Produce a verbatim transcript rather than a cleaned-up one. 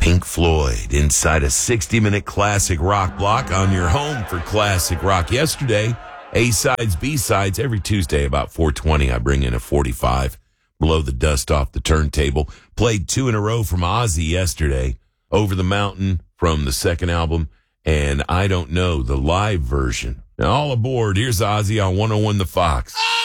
Pink Floyd inside a sixty-minute classic rock block on your home for classic rock yesterday. A-sides, B-sides, every Tuesday about four twenty. I bring in a forty-five, blow the dust off the turntable. Played two in a row from Ozzy yesterday, Over the Mountain from the second album, and I Don't Know, the live version. Now, all aboard. Here's Ozzy on one oh one The Fox.